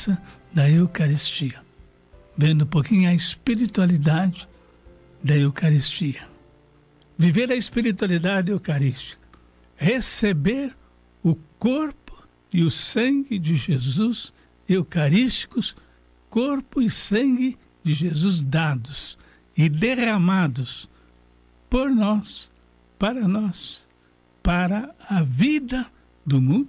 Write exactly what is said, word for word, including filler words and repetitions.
graça da Eucaristia, vendo um pouquinho a espiritualidade da Eucaristia. Viver a espiritualidade eucarística, receber o corpo e o sangue de Jesus eucarísticos, corpo e sangue de Jesus dados e derramados por nós, para nós, para a vida do mundo